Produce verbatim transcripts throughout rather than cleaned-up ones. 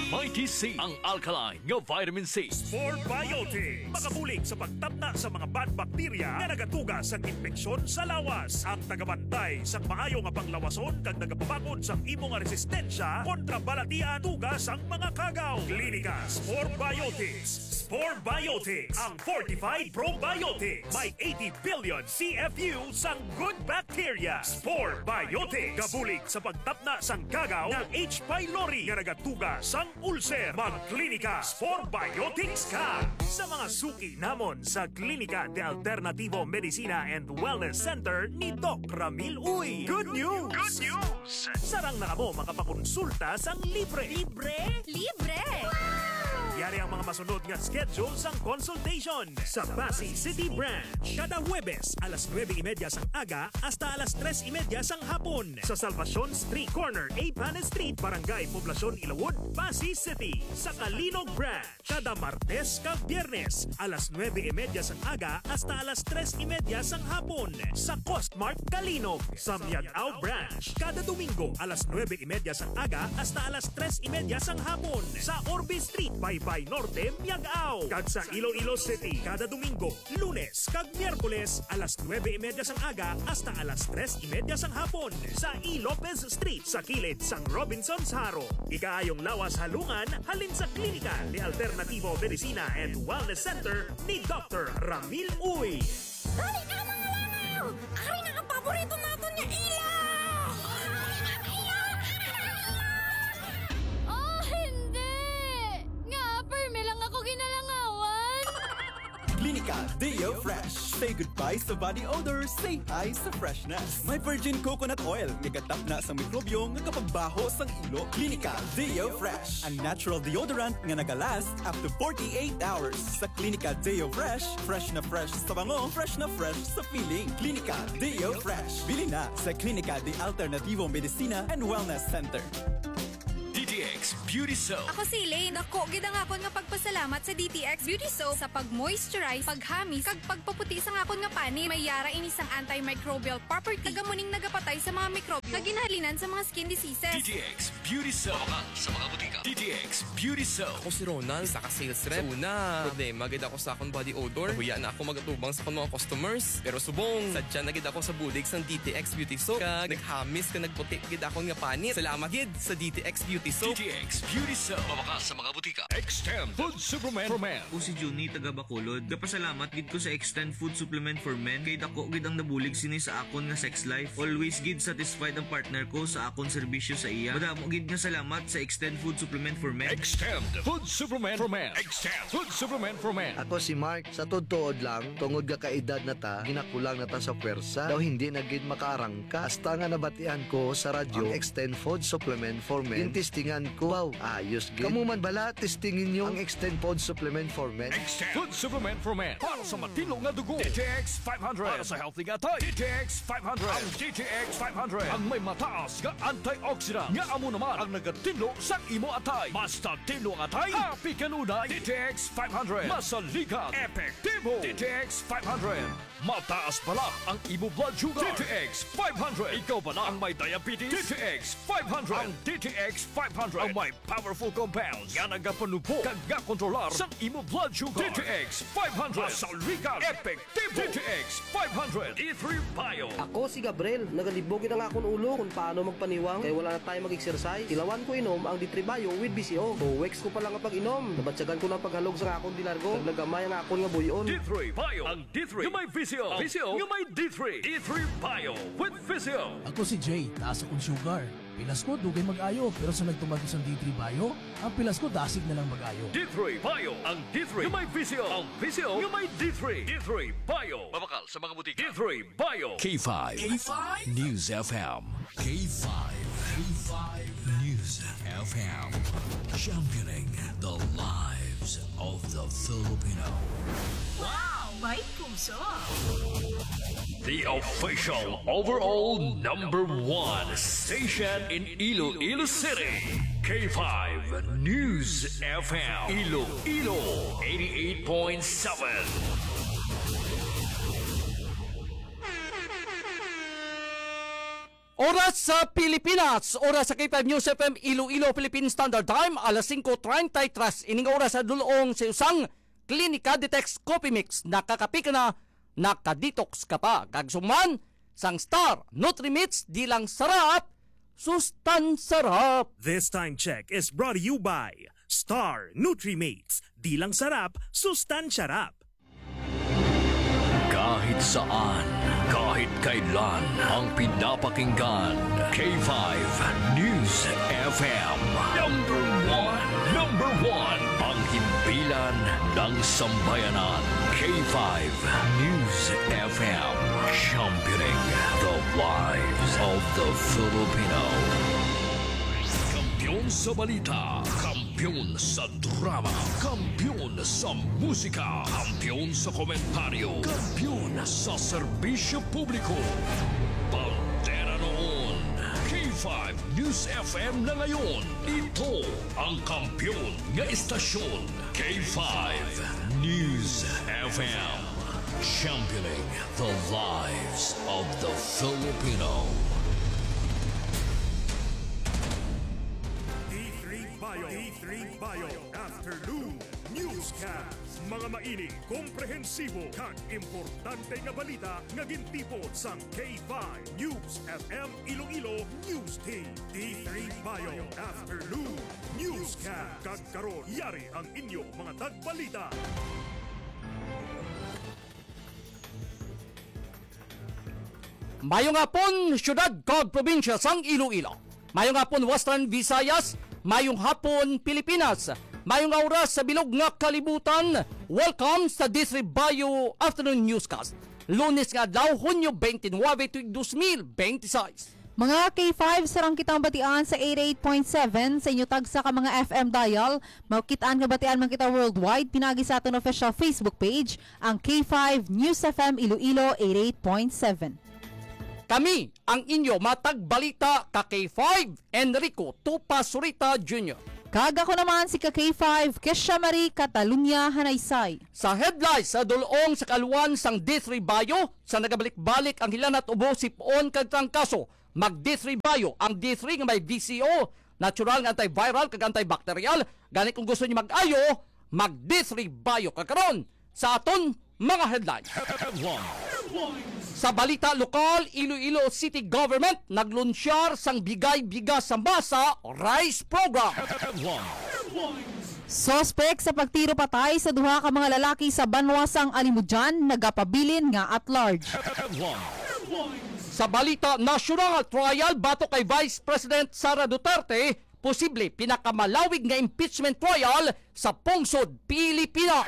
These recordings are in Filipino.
Mighty C, ang alkaline nga vitamin C. Sport Biotics, makabulig sa pagtapna sa mga bad bacteria nga nagatuga sa infeksyon sa lawas. Ang tagabantay sa maayo nga panglawason kag nagapabakod sa imo nga resistensya kontra balatian tugas ang mga kagaw. Klinika Sport Biotics. Sport Biotics, ang fortified probiotics. May eighty billion C F U sang good bacteria. Sport Biotics, kabulig sa pagtapna sang kagaw ng H. pylori nga nagatuga sang ulcer. Magklinika Sport Biotics ka! Sa mga suki namon sa Klinika de Alternativo Medicina and Wellness Center ni Doc Ramil Uy. Good news! Good news! Sarang na mo makapakonsulta sang libre. Libre? Libre! Yari ang mga masunod nga schedule sang consultation sa Pasay City Branch. Kada Huwebes, alas nueve y media sang aga hasta alas tres y media sang hapon. Sa Salvacion Street Corner, A. Panes Street, Barangay Poblacion, Ilawod, Pasay City. Sa Kalinog Branch, kada Martes kag Biyernes, alas nueve y media sang aga hasta alas tres y media sang hapon. Sa Costmart Kalinog. Sa Miagao Branch, kada Domingo, alas nueve y media sang aga hasta alas tres y media sang hapon. Sa Orbe Street, Baybay Norte, Miagao. Kag sa Iloilo City, kada Domingo, Lunes kag Miyerkules, alas nueve y media sang aga hasta alas tres y media sang hapon. Sa E. Lopez Street, sa kilid sang Robinson's Haro. Ikaayong lawas halungan, halin sa Klinika de Alternativo Medicina and Wellness Center ni Doctor Ramil Uy. Dali ka mga langaw! Ari na ang paborito natin niya ilaw! Oh, hindi! Nga, perme lang ako ginalangawan! Klinika Deo Fresh. Say goodbye sa body odor, say hi sa freshness. May virgin coconut oil, nagatap na sa mikrobyo nga kapagbaho sang ilo. Klinika Deo Fresh, ang natural deodorant nga nagalast up to forty-eight hours. Sa Klinika Deo Fresh, fresh na fresh sa bango, fresh na fresh sa feeling. Klinika Deo Fresh. Bili na sa Klinika de Alternativo Medicina and Wellness Center. D T X Beauty Soap. Ako si Elaine. Dako, gidang akon nga pagpasalamat sa D T X Beauty Soap sa pag-moisturize, paghamis, kag pagpaputi sa akon nga pani. May yara ini sang antimicrobial property. Tagamuning nagapatay sa mga mikrobyo nga ginahalinan sa mga skin diseases. D T X Beauty Soap. Baka sa mga butika. D T X Beauty Soap. Ako si Ronald, saka sales rep. So una, problema gid ako sa akong body odor. Huya na ako magatubang sa akong mga customers. Pero subong, sadya na gid ako sa budig sang D T X Beauty Soap. Kag naghamis ka nagputi gid akong nga panit. Salamat gid sa D T X Beauty Soap. D T X Beauty Soap. Baka sa mga butika. Extend Food Supplement for Men. Ako si Juni taga Bacolod. Kapasalamat gid ko sa Extend Food Supplement for Men kay dako gid ang nabulig sini sa akon nga sex life. Always gid satisfied ang partner ko sa akon serbisyo sa iya. Madamo gid nga salamat sa Extend Food Supplement for Men. Extend Food Supplement for Men. Extend Food Supplement for Men. Ako si Mark, sa todtood lang, tungod ka kaedad na ta, ginakulang na ta sa pwersa, daw hindi na gid makaarangka. Hasta nga nabatian ko sa radyo, ang Extend Food Supplement for Men. Intistingan ko, wow, ayos gid. Kamu man bala, testingin nyo ang Extend Food Supplement for Men. Extend Food Supplement for Men. Para sa matino nga dugo. D T X five hundred. Para sa healthy nga tay. D T X five hundred. Ang D T X five hundred. Ang may mataas nga antioxidant. Nga amo naman ang nagatino sa imo atay. Basta tino nga atay. Happy kanunay. D T X five hundred. Masaligan. Epektibo. D T X five hundred. Mataas pala ang imo blood sugar. D T X five hundred. Ikaw pala ang may diabetes. D T X five hundred. Ang D T X five hundred. Ang may powerful compounds. Nga nagapanupo. Kag nga kontrolar sa imo blood sugar. D T X five hundred. Masaligan. Epektibo. D T X five hundred. E three Bio. Ako si Gabriel, nagalibogin ang akong ulo kung paano magpaniwang kaya wala na tayo mag-exercise. Ilawan ko inom ang D three Bio with B C O. Buwex ko pa lang ang pag-inom. Nabatsagan ko ng paghalog sa akong dilargo. Naglagamay ang akong nga buyon. D three Bio. Ang D three. Yung may V C O. V C O. Yung may D three. D three Bio with V C O. Ako si Jay, taas akong sugar. Pilas ko, dugay mag-ayo. Pero sa nagtumag sa D three Bio, ang pilas ko dasig na lang mag-ayo. D three Bio. Ang D three. Yung may V C O. Ang V C O. Yung may D three. D three Bio. Babakal sa mga butika. D three Bio. K five. K five. News F M. K five. K five. News F M. Championing the lives of the Filipino. Wow! May puso! The official overall number one station in Iloilo City. K five News F M. Iloilo eighty-eight point seven. Oras sa Pilipinas, oras sa K five News F M Iloilo Philippine Standard Time, alas singko treinta-tres. Ining oras sa dulong sa usang Klinika Detox Coffee Mix. Nakakapika na, nakadetox ka pa. Kagsuman, sang Star Nutrimits, di lang sarap, sustan sarap. This time check is brought to you by Star Nutrimates. Di lang sarap, sustan sarap. Kahit saan, kahit kailan, ang pinapakinggan. K five News F M. Number one, number one. Ang himpilan ng sambayanan. K five News F M. Championing the lives of the Filipino. Kampiyon sa balita, kampiyon sa drama, kampiyon sa musika, kampiyon sa komentaryo, kampiyon sa serbisyo publiko. Bandera noon, K five News F M na ngayon. Ito ang kampiyon nga istasyon, K five News F M. Championing the lives of the Filipino. D three Bio, D three Bio Afternoon Newscast. Mga maining, komprehensibo kag importante nga balita nga gintipon sang K five News F M Iloilo News Team. D three Bio Afternoon Newscast. Kag karon yari ang inyo mga tagbalita. Mayong hapon, syudad kag probinsya sang Iloilo. Mayong hapon, Western Visayas. Mayong hapon, Pilipinas. Mayong oras sa bilog nga kalibutan. Welcome sa D three Bio Afternoon Newscast. Lunes nga daw, Hunyo twenty-nine, twenty twenty-six. Mga K five, sarang kitang batian sa eighty-eight point seven sa inyo tagsa ka mga F M dial. Maukitaan nga batian man kita worldwide. Pinagi sa aton official Facebook page, ang K five News F M Iloilo eighty-eight point seven. Kami ang inyo matagbalita ka K five, Enrico Tupasurita Junior Kaga ko naman si ka K five, Kesha Marie Catalunya Hanaysay. Sa headlines sa dulong sa kaluan sang D three Bio, sa nagabalik-balik ang hilan at ubo sipon kag trangkaso, mag D three Bio, ang D three nga may V C O, natural nga antiviral kag antibacterial. Gani kung gusto niyo mag-ayo, mag D three Bio kakaron sa aton mga headlines. Sa balita lokal, Iloilo City Government naglunsyar sang bigay-bigas sa masa rice program. Sospek sa pagtiro patay sa duha ka mga lalaki sa Banwasang Alimudjan nagapabilin nga at large. Sa balita national, trial bato kay Vice President Sara Duterte, posible pinakamalawig nga impeachment trial sa pungsod Pilipinas.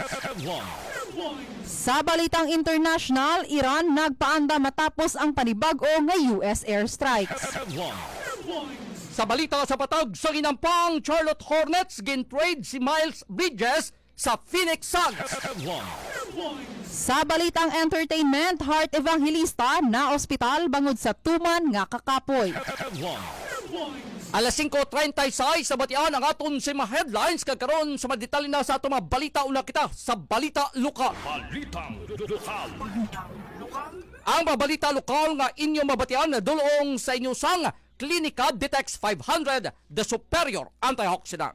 Sa balitang international, Iran nagpaanda matapos ang panibago nga U S airstrikes. Sa balita sa patag sa ginampang Charlotte Hornets, gintrade si Miles Bridges sa Phoenix Suns. Sa balitang entertainment, Heart Evangelista na ospital bangod sa tuman nga kakapoy. Alas singko treinta-seis sa batian ang aton si mga headlines kagkaroon sa madetali na sa atong mga balita. Una kita sa balita lokal. Balitang lokal. Ang mga balita lokal nga inyo mabatian na dulong sa inyo sang Klinika Detox five hundred, the superior antioxidant.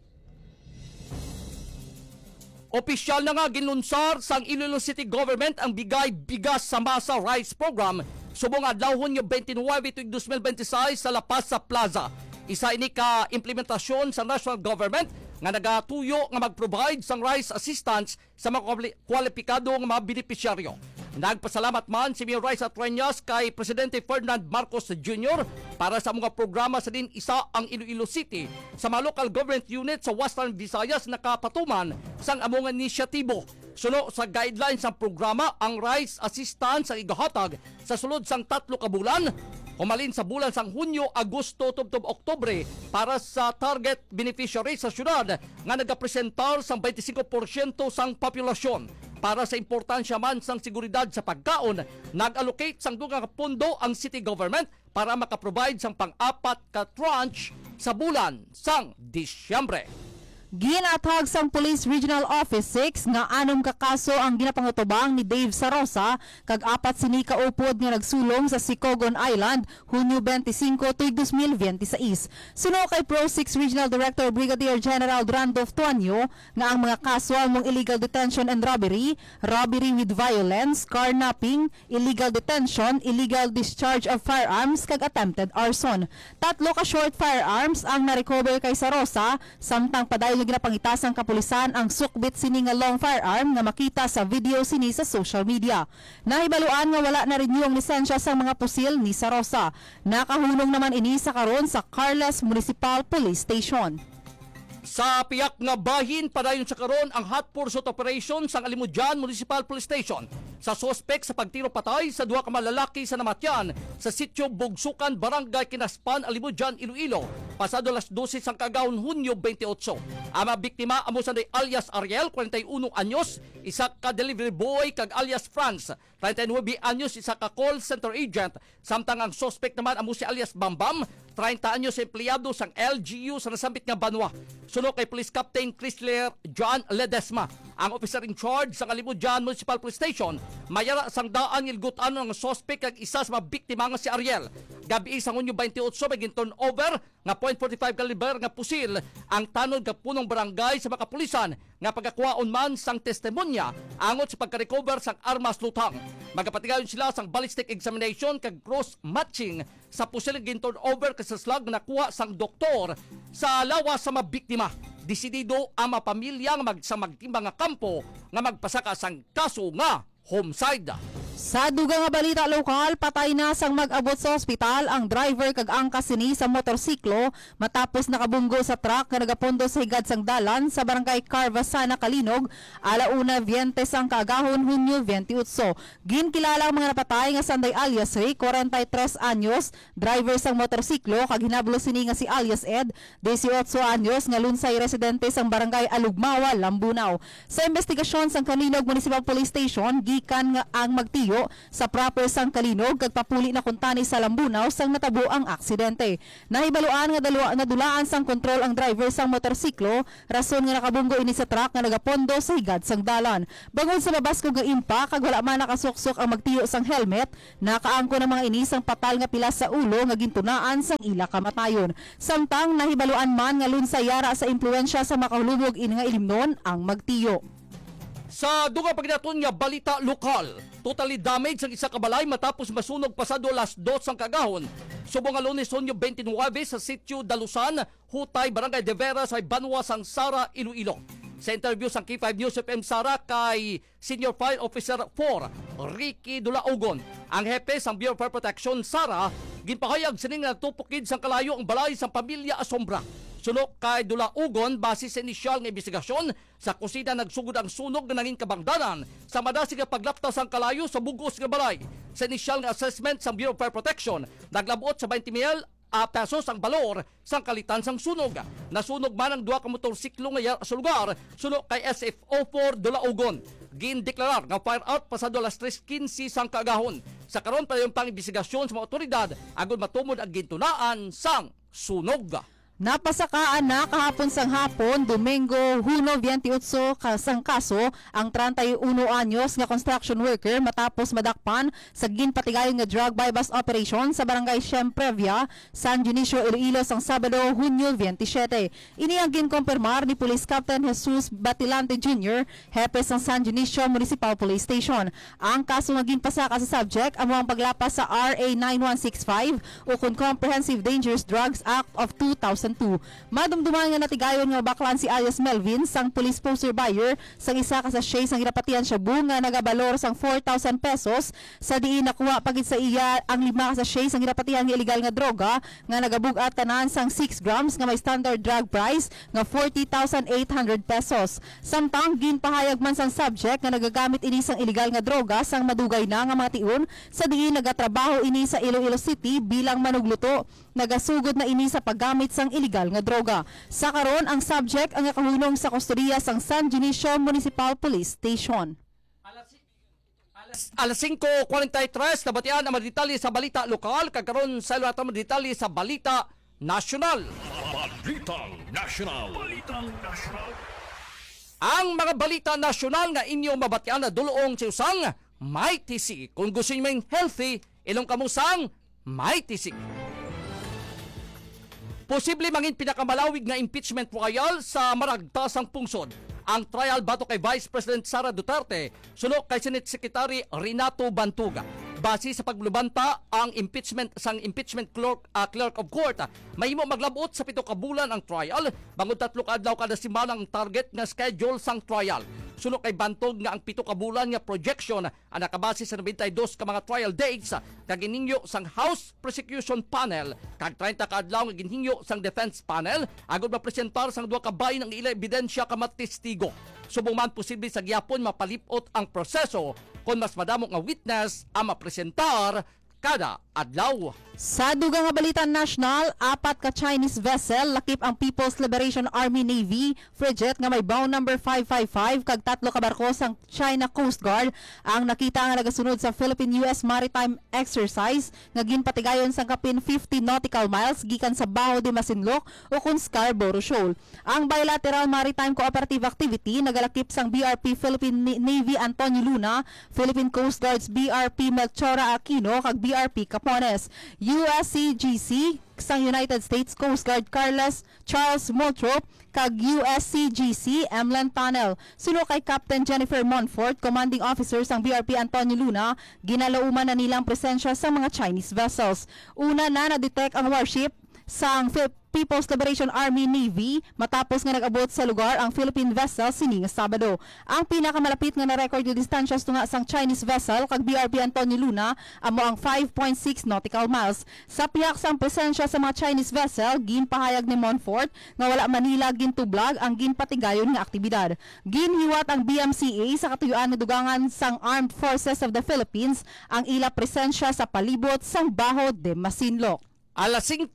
Opisyal na nga ginunsar sang Iloilo City Government ang bigay bigas sa masa rice program subong adlaw Hunyo twenty-nine, twenty twenty-six sa La Paz sa Plaza. Isa ini ka implementasyon sa national government nga nagatuyo nga mag-provide sang rice assistance sa mga kwalipikado nga mga benepisyaryo. Nagpasalamat man si Mayor Rice Atreñas kay Presidente Ferdinand Marcos Junior para sa mga programa sa din isa ang Iloilo City sa mga local government unit sa Western Visayas nakapatuman sang among inisyatibo. Suno sa guidelines ng programa, ang rice assistance ang igahatag sa sulod sang tatlo ka bulan, humalin sa bulan sang Hunyo, Agosto, tubtob Oktubre para sa target beneficiary sa syudad nga nagapresentar sang twenty-five percent sang populasyon. Para sa importansya man sang seguridad sa pagkaon, nag-allocate sang dugang pondo ang city government para makaprovide sang pang-apat ka tranche sa bulan sang Disyembre. Ginatag sang Police Regional Office six nga anom ka kaso ang ginapangutubang ni Dave Sarosa kag apat sini kaupod nga nagsulong sa Sicogon Island Hunyo twenty-five tuig twenty twenty-six. Suno kay Pro six Regional Director Brigadier General Randolph Tuanyo nga ang mga kaso mong illegal detention and robbery, robbery with violence, carnapping, illegal detention, illegal discharge of firearms kag attempted arson. Tatlo ka short firearms ang na-recover kay Sarosa samtang padayon nga ginapangitasang kapulisan ang sukbit sini nga long firearm nga makita sa video sini sa social media. Nahibaluan nga wala na rin yung lisensya sa mga pusil ni Sarosa. Nakahulong naman ini sa karon sa Carles Municipal Police Station. Sa piyak nga bahin, padayon sa karon ang hot pursuit operation sa Alimujan Municipal Police Station sa sospek sa pagtiro patay sa duha ka malalaki sa namatyan sa sitio Bugsukan, Barangay Kinaspan, Alimujan, Iloilo pasado alas dose sang kagahon Hunyo twenty-eight. Ang mga biktima amo sa alias Ariel, forty-one anyos, isa ka delivery boy kag alias Franz, thirty-nine anyos, isa ka call center agent, samtang ang suspect naman amo si alias Bambam, thirty anyos, empleyado sang L G U sa nasambit nga banwa. Suno kay Police Captain Chrysler John Ledesma, ang officer in charge sa Alimujan Municipal Police Station, mayara sang daan ngilgutan ng suspect kag isa sa mga biktima nga si Ariel. Gabi isang Hunyo twenty-eight maging turnover nga point forty-five caliber nga pusil ang tanod ka punong barangay sa mga kapulisan nga pagkakuhaon man sang testimonya angot sa pagka-recover sang armas lutang. Magapatigayon sila sang ballistic examination kag cross matching sa pusil nga turnover sa slag na nakuha sang doktor sa lawas sa mga biktima. Desidido ang mga pamilya nga magsamagtimba nga kampo nga magpasaka sang kaso nga homicide. Sa dugang nga balita lokal, patay na sang mag-abot sa ospital ang driver kag angkas sini sa motorsiklo matapos nakabunggo sa truck nga nagapondo sa higad sang dalan sa barangay Carvasana, Kalinog, alauna twenty sang kagahon Hunyo twenty-eight. Ginkilala ang mga napatay nga sanday alias Ray, forty-tres anyos, driver sang motorsiklo kag hinablo sini nga si alias Ed, eighteen anyos, nga lunsay residente sang barangay Alugmawa, Lambunaw. Sa investigasyon sang Kalinog Municipal Police Station, gikan nga ang magtiyo sa proper sang Kalinog kag papuli na kuntani sa Lambunaw sang natabo ang aksidente. Nahibaluan nga dalawa nga dulaan sang kontrol ang driver sang motorsiklo, rason nga nakabunggo ini sa truck nga nagapondo sa higad sang dalan. Bangod sa mabaskog nga impa kag wala man nakasuksok ang magtiyo sang helmet, nakaangko ng mga ini sang patal nga pila sa ulo nga gintunaan sang ila kamatayon. Samtang nahibaluan man nga lunsay yara sa impluwensya sa makahulubog ini nga ilimnon ang magtiyo. Sa duga pagdaton nga balita lokal, totally damaged ang isa ka balay matapos masunog pasado alas dos ang kagahon. Subong nga Lunes Hunyo twenty-nine sa sitio Dalusan, Hutay, Barangay de Veras ay Banwa sang Sara, Iloilo. Sa interview sang K five News F M Sara kay Senior Fire Officer four, Ricky Dulaogon, ang hepe sang Bureau of Fire Protection Sara, ginpahayag sining natupukid sang kalayo ang balay sang pamilya Asombra. Sunok kay Dulaogon, base sa inisyal nga investigasyon, sa kusina nagsugod ang sunog na nanging kabangdanan sa madasig nga paglaptas ang kalayo sa bugos nga balay. Sa inisyal nga assessment sa Bureau of Fire Protection, naglabot sa twenty mil uh, pesos ang balor sang kalitan sang sunog. Nasunog man ang duha ka motorsiklo nga sa lugar, sunok kay S F O four Dulaogon. Gindeklarar nga fire out pasado alas tres quince sang kagahon. Sa karon pa yung pang-investigasyon sa mga otoridad agud matumod ang gintunaan sang sunog. Napasakaan na kahapon sang hapon, Domingo, Hunyo twenty-eight kasang kaso ang thirty-one anyos nga construction worker matapos madakpan sa ginpatigayon nga drug bypass operation sa barangay Siemprevia, San Dionisio, Iloilo sang Sabado, Hunyo twenty-seven. Ini ang ginkompirmar ni Police Captain Jesus Batilante Junior, hepe sang San Dionisio Municipal Police Station. Ang kaso nga ginpasaka sa subject amo ang paglapas sa R A ninety-one sixty-five o Comprehensive Dangerous Drugs Act of two thousand two. Madumduman nga natigayon nga baklan si alias Melvin sang police poster buyer sang isa ka sa shay sang ginapatian siya bunga nagabalor sang four thousand pesos sa diin nakuha pagit sa iya ang lima ka sa shay sang ginapatian nga illegal nga droga nga nagabug-at tanan sang six grams nga may standard drug price nga forty thousand eight hundred pesos. Samtang ginpahayag man sang subject nga nagagamit ini sang illegal nga droga sang madugay na nga mga tion sa diin nagatrabaho ini sa Iloilo City bilang manugluto. Nagasugod na ini sa paggamit sang illegal nga droga. Sa karon ang subject ang nakahunong sa kustodiya sang San Dionisio Municipal Police Station. Alas cinco forty-three nabatian ang mga detalye sa balita lokal kagkaron sa lahat ng detalye sa balita nasyonal. Balitang National. Balitang National. Ang mga balita nasyonal nga inyo mabatian na dulong sa usang may tisig. Kung gusto nyo may healthy, ilong kamusang may tisig. Posible mangin pinakamalawig nga impeachment trial sa maragtasang pungsod. Ang trial bato kay Vice President Sara Duterte, sunod kay Senate Secretary Renato Bantuga. Base sa paglubanta ang impeachment sang impeachment clerk, uh, clerk of court, uh, mahimo maglabot sa pito ka bulan ang trial, bangod tatlo ka adlaw kada semana ang target nga schedule sang trial. Sunod kay Bantog nga ang pito ka bulan nga projection ang nakabase sa ninety-two ka mga trial dates kag gininyo sang House Prosecution Panel kag thirty ka adlaw nga ginhingyo sang Defense Panel agud mapresentar sang duha ka bahin ang ila ebidensya ka matestigo. Subong man posible sa gyapon mapalipot ang proseso kung mas madamo nga witness ang mapresentar kada adlaw. Sa dugang nga balita national, apat ka Chinese vessel lakip ang People's Liberation Army Navy frigate nga may bow number five five five kag tatlo ka barko sang China Coast Guard ang nakita nga nagasunod sa Philippine-U S Maritime Exercise nga ginpatigayon sang kapin fifty nautical miles gikan sa Baho de Masinloc o kun Scarborough Shoal. Ang bilateral maritime cooperative activity nagalakip sang B R P Philippine Navy Antonio Luna, Philippine Coast Guard's B R P Melchora Aquino kag B R P Capones. U S C G C sang United States Coast Guard Carlos Charles Moulthrop kag U S C G C Emlen Tunnel. Sulo kay Captain Jennifer Monfort, commanding officer sang B R P Antonio Luna, ginalauman na nilang presensya sa mga Chinese vessels. Una na na-detect ang warship sang People's Liberation Army Navy matapos nga nag-abot sa lugar ang Philippine vessel sining Sabado. Ang pinakamalapit nga na-record yung distansya tunga sang Chinese vessel kag B R P Antonio Luna amo ang five point six nautical miles. Sa piyak sang presensya sa mga Chinese vessel, ginpahayag ni Monfort nga wala Manila gintublag ang ginpatigayon nga aktibidad. Ginhiwat ang B M C A sa katuyuan nga dugangan sang Armed Forces of the Philippines ang ila presensya sa palibot sang Baho de Masinloc. Alas five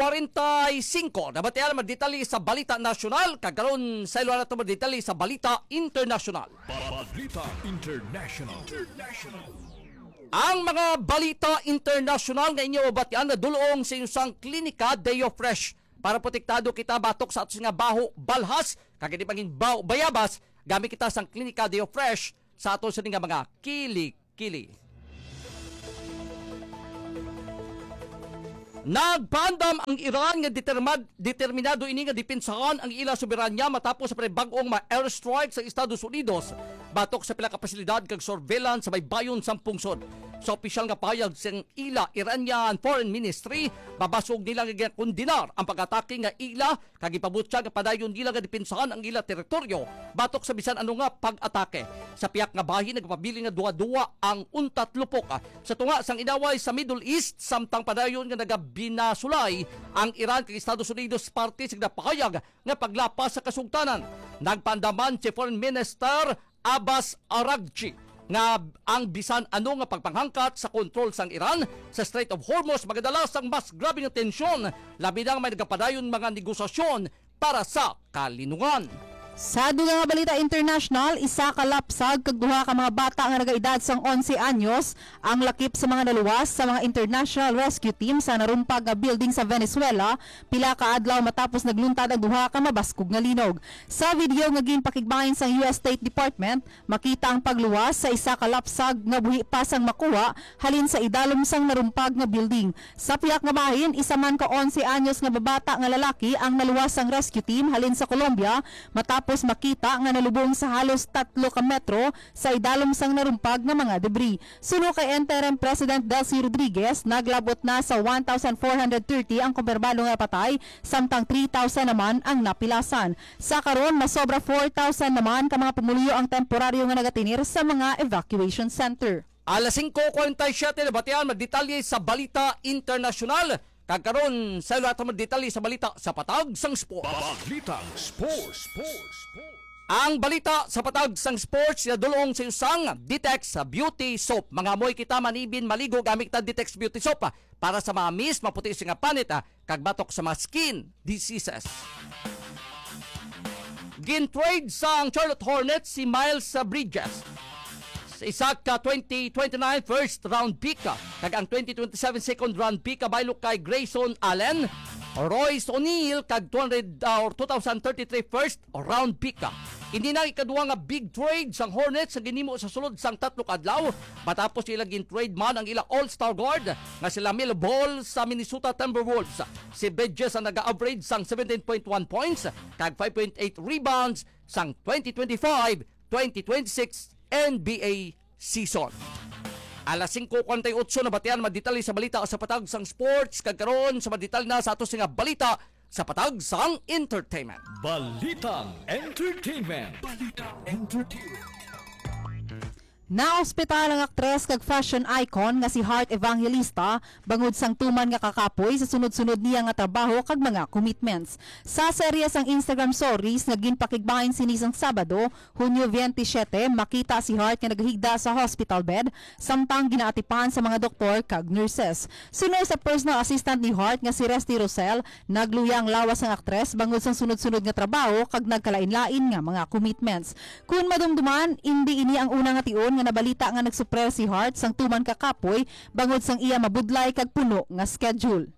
forty-five, nabatian maditali sa Balita Nasional, kagaron sa ilo na ito maditali sa Balita International. Balita International. International. Ang mga Balita International nga inyo mabatian na dulong sa isang klinika Deo Fresh para protektado kita batok sa atos nga baho balhas, kag di pangin baho bayabas, gamit kita sang klinika Deo Fresh sa atos nga mga kili-kili. Nagpandam ang Iran nga determinado, determinado ini nga depensahan ang ila soberanya matapos sa bag-ong ma airstrike sa Estados Unidos batok sa pila ka pasilidad kag surveillance sa may bayon sang pungsod. Sa opisyal nga pahayag sang ila Iranian Foreign Ministry, babasog nila nga kondinar ang pag-atake nga ila kag ipabutya nga padayon nila nga depensahan ang ila teritoryo batok sa bisan ano nga pag-atake. Sa piyak nga bahin nagpabili nga duwa-duwa ang untat lupok sa tunga sang inaway sa Middle East samtang padayon nga nagabinasulay ang Iran kag Estados Unidos parte sa napahayag nga paglapas sa kasugtanan. Nagpandaman si Foreign Minister Abbas Araghchi nga ang bisan ano nga pagpanghangkat sa kontrol sang Iran sa Strait of Hormuz magadalas ang mas grabe nga tensyon labi na may nagapadayon mga negosasyon para sa kalinungan. Sa dugang nga balita international, isa ka lapsag kag duha ka mga bata nga nagaedad sang eleven anyos ang lakip sa mga naluwas sa mga international rescue team sa narumpag nga building sa Venezuela pila ka adlaw matapos nagluntad ang duha ka mabaskog nga linog. Sa video nga ginpakigbahin sang U S State Department, makita ang pagluwas sa isa ka lapsag nga buhi pa sang makuha halin sa idalom sang narumpag nga building. Sa piyak nga bahin, isa man ka eleven anyos nga babata nga lalaki ang naluwas sang rescue team halin sa Colombia matapos Tapos makita nga nalubong sa halos tatlo ka metro sa idalom sang narumpag nga mga debris. Suno kay Interim President Delcy Rodriguez, naglabot na sa one thousand four hundred thirty ang kumpirmado nga patay, samtang three thousand naman ang napilasan. Sa karon, masobra four thousand naman ka mga pumulyo ang temporaryo nga nagatinir sa mga evacuation center. Alas five forty-seven nabatian magdetalye sa Balita International. Kagkaroon sa lahat ng detalye sa balita sa Patag sang Sports. Balitang Sports. Sports. Ang balita sa Patag sang Sports na dulong sa usang Ditex Beauty Soap. Mga amoy kita manibin maligo gamit ta Ditex Beauty Soap para sa mga miss maputi nga panit kag batok sa mga skin diseases. Gin-trade sang Charlotte Hornets si Miles Bridges. Isa ka twenty twenty-nine first round pick kag ang twenty twenty-seven second round pick baylo kay Grayson Allen Royce O'Neal kag two hundred uh, or two thousand thirty-three first round pick. Hindi na ikaduwa nga big trade sang Hornets sa ginimo sa sulod sang tatlo kadlaw matapos ilang gin-trade man ang ila all-star guard nga sila Melo Ball sa Minnesota Timberwolves. Si Bridges ang naga-average sang seventeen point one points kag five point eight rebounds sang twenty twenty-five twenty twenty-six N B A season. Alas singko forty-eight na batian madetali sa balita sa patag sang sports kag karon sa madetali na sa ato nga balita sa patag sang entertainment. Balitang entertainment. Balitang entertainment. Naospital ang aktres kag fashion icon nga si Heart Evangelista bangod sang tuman nga kakapoy sa sunod-sunod niya nga trabaho kag mga commitments. Sa serye sang Instagram stories nga ginpakigbahin sini sang Sabado, Hunyo twenty-seven, makita si Heart nga naghigda sa hospital bed samtang ginaatipan sa mga doktor kag nurses. Sunod sa personal assistant ni Heart nga si Resty Rosel, nagluyang lawas ang aktres bangod sang sunod-sunod nga trabaho kag nagkalain-lain nga mga commitments. Kung madumduman, hindi ini ang una nga tion nga nabalita nga nagsuprer si Heart sang tuman kakapoy bangod sang iya mabudlay kag puno nga schedule.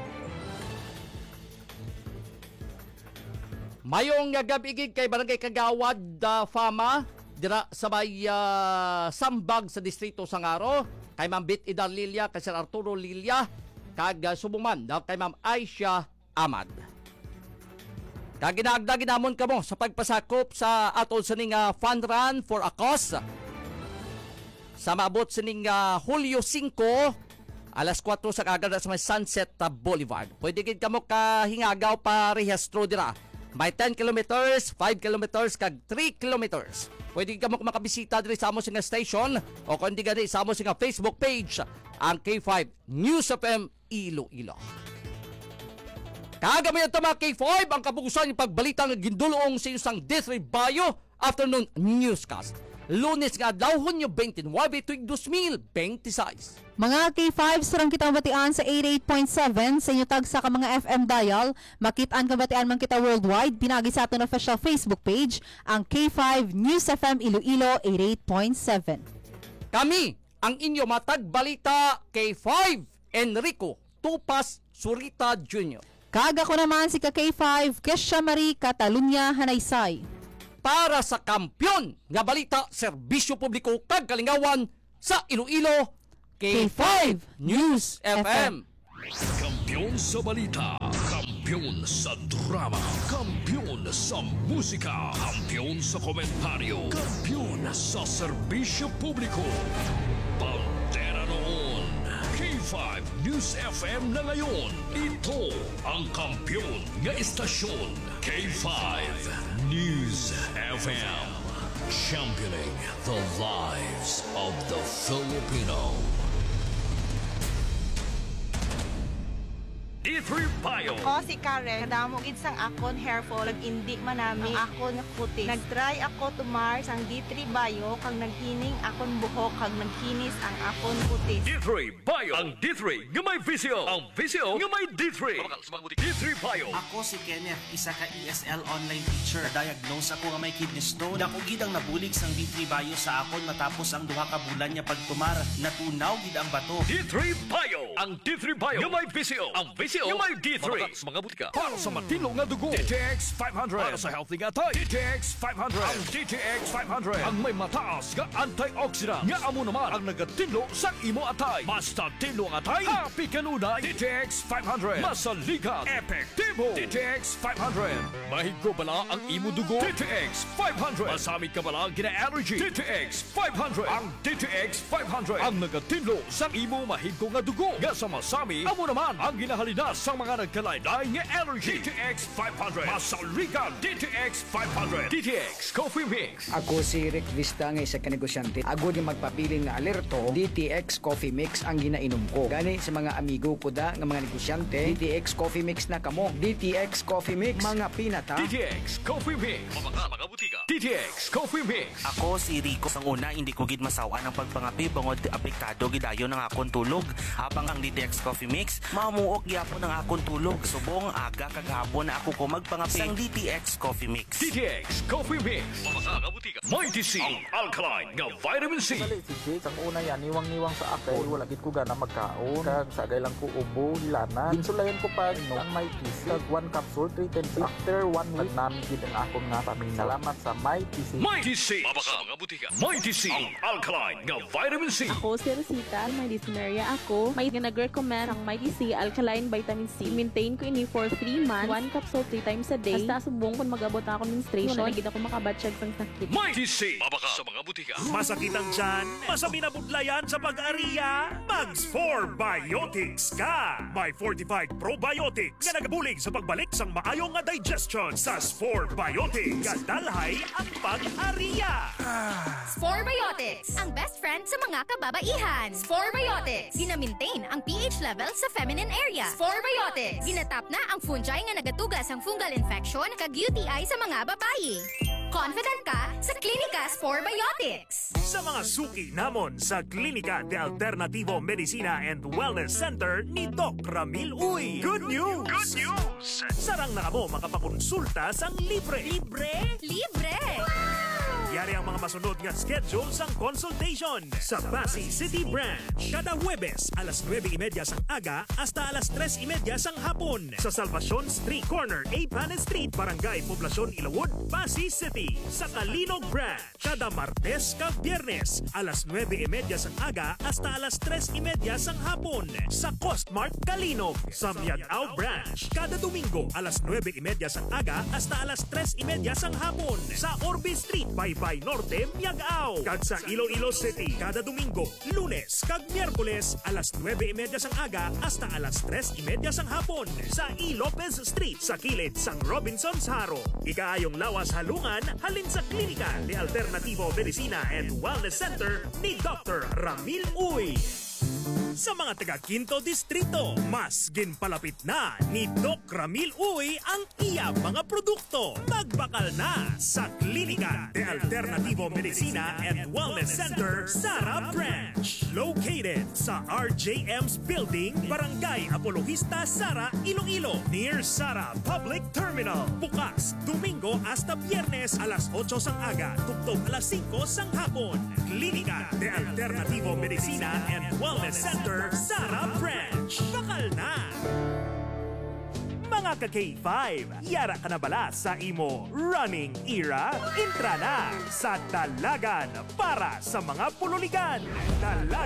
Mayong nga gabi gig kay Barangay Kagawad da Fama dira sa may uh, Sambag sa distrito Sangaro kay Ma'am Bit Idar Lilia kay Sir Arturo Lilia kag uh, subuman da kay Ma'am Aisha Ahmad. Kag ginagda ginamon kamo sa pagpasakop sa atol sining uh, fund run for a cause sa maabot sining uh, Hulyo five alas four sa kagada sa may Sunset uh, Boulevard. Pwede gid kamo kahingagaw pa rehistro dira. May ten kilometers, five kilometers kag three kilometers. Pwede gid kamo makabisita diri sa amo singa station o kundi gani sa amo singa Facebook page ang K five News F M Iloilo. Kagamay ito mga K five ang kabukusan yung pagbalita ng gindulong sa isang D three Bayo Afternoon Newscast. Lunes nga adlaw Hunyo twenty-nine tuig twenty twenty-six. Mga K five sarang kitang batian sa eighty-eight point seven sa inyo tag sa ka mga F M dial. Makitaan ka batian man kita worldwide. Pinagi sa aton official Facebook page ang K five News F M Iloilo eighty-eight point seven. Kami ang inyo matag balita K five Enrico Tupas Surita Junior Kaga ko naman si ka K five Kesha Marie Catalunya Hanaysay. Para sa kampyon nga balita serbisyo publiko kag kalingawan sa Iloilo K five News F M. Kampyon sa balita, kampyon sa drama, kampyon sa musika, kampyon sa komentaryo, kampyon sa serbisyo publiko. Pantera noon, K five News F M na ngayon. Ito ang kampyon nga istasyon, K five News F M. Championing the lives of the Filipino. D three Bio. Ako si Karen, kadamo gid sang akon hair fall, nag-indi man nami ang akon kutis. Nag-try ako tumar sang D three Bio kag naghining akon buhok kag naghinis ang akon kutis. D three Bio. Ang D three nga may visio. Ang visio nga may D three. D three Bio. Ako si Kenneth, isa ka E S L online teacher. Diagnose ako nga may kidney stone. Dako gid ang nabulig sang D three Bio sa akon matapos ang duha ka bulan niya pagtumar. Natunaw gid ang bato. D three Bio. Ang D three Bio nga may visio. Ang visio nga may D three. Mga butika. Para sa matino nga dugo. D T X five hundred. Para sa healthy nga tay. D T X five hundred. Ang D T X five hundred. Ang may mataas nga antioxidant. Nga amo naman ang nagatinlo sa imo atay. Basta tinlo ang atay. Happy kanunay. D T X five hundred. Masalikat. Epektibo. D T X five hundred. Mahigko bala ang imo dugo. D T X five hundred. Masamit ka bala gina-allergy. D T X five hundred. Ang D T X five hundred. Ang nagatinlo sa imo mahigko nga dugo. Nga sa masami, amo naman ang ginahalina sa mga nagkalain-lain nga allergy. D T X five hundred. Masalikat. D T X five hundred. D T X Coffee Mix. Ako si Rick Vista nga isa ka negosyante. Ako di magpapiling na alerto, D T X Coffee Mix ang ginainom ko. Gani sa mga amigo ko da nga mga negosyante, D T X Coffee Mix na kamo. D T X Coffee Mix, mga pinata. D T X Coffee Mix. Mga mga butika. D T X Coffee Mix. Ako si Rico. Sang una, hindi ko gid masawa ng pagpangapi bangod apektado gidayon ang akon tulog. Habang ang D T X Coffee Mix, mamuok gyapon ang ang akon tulog. Subong aga kagahapon na ako ko magpangapi sang D T X Coffee Mix. D T X Coffee Mix. Mga kabutika. Mighty C. Ang alkaline nga vitamin C. Dali si Jake, ang una yan, niwang-niwang sa akay, wala gid ko gana magkaon. Kag sagay lang ko ubo, hilana. Ginsulayan ko pa no, ang Mighty C. Kag one capsule, three ten C. After one week, namin gid ang akon nga paminaw. Salamat sa Mighty C. Mighty C. Mga kabutika. Mighty C. Ang alkaline nga vitamin C. Ako si Rosita, may dyspnea ako. May nag-recommend ang Mighty C Alkaline Vitamin C. Maintain ko ini for three months. One capsule three times a day. Basta subong kung mag-abot na ako menstruation. Wala na ako makabatsyag sang sakit. Mighty C. Mabaka sa mga butika. Masakitan dyan, masabi na budlayan sa pag-ariya, Mags four Biotics ka! May fortified probiotics nga nagabulig sa pagbalik sang maayong nga digestion sa S four Biotics. Kadalhay ang pag-ariya! S four Biotics, ang best friend sa mga kababaihan. S four Biotics, gina-maintain ang pH level sa feminine area. S four Biotics, ginatap na ang fungi nga nagatugas ang fungal infection kag U T I sa mga babayi. Confident ka sa Klinika S four Biotics. Sa mga suki namon sa Klinika de Alternativo Medicina and Wellness Center ni Doc Ramil Uy. Good news! Good news! Sarang na kamo makapakonsulta sang libre. Libre? Libre! Yari ang mga masunod nga schedule sang consultation sa Pasay City Branch. Kada Huwebes, alas nueve y media sang aga hasta alas tres y media sang hapon. Sa Salvacion Street Corner, A. Panes Street, Barangay Poblacion, Ilawod, Pasay City. Sa Kalinog Branch, kada Martes kag Biyernes, alas nueve y media sang aga hasta alas tres y media sang hapon. Sa Costmart Kalinog. Sa Miagao Branch, kada Domingo, alas nueve y media sang aga hasta alas tres y media sang hapon. Sa Orbe Street, Baybay Norte, Miagao. Kag sa Iloilo City, kada Domingo, Lunes kag Miyerkules, alas nueve y media sang aga hasta alas tres y media sang hapon. Sa E. Lopez Street, sa kilid sang Robinson's Haro. Ikaayong lawas halungan, halin sa Klinika de Alternativo Medicina and Wellness Center ni Doctor Ramil Uy. Sa mga taga Quinto Distrito, mas ginpalapit na ni Doc Ramil Uy ang iya mga produkto. Magbakal na sa Klinika de Alternativo Medicina and Wellness Center, Sara Branch. Located sa R J M's Building, Barangay Apologista, Sara, Iloilo, near Sara Public Terminal. Bukas, Domingo hasta Biyernes, alas otso sang aga, tugtog alas singko sang hapon. Klinika de Alternativo Medicina and Wellness Center, Sara Branch. Bakal na! Mga ka-K five, yara ka na bala sa imo running era? Intra na sa Dalagan para sa mga pululigan. Dalagan.